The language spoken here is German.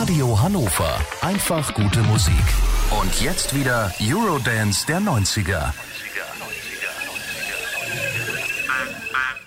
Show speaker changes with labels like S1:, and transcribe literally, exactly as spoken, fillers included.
S1: Radio Hannover. Einfach gute Musik. Und jetzt wieder Eurodance der neunziger.